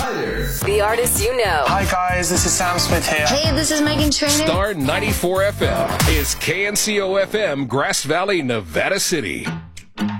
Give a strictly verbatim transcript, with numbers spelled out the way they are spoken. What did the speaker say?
Hi there. The artists you know. Hi guys, this is Sam Smith here. Hey, this is Megan Trainor. Star ninety-four F M is K N C O F M, Grass Valley, Nevada City.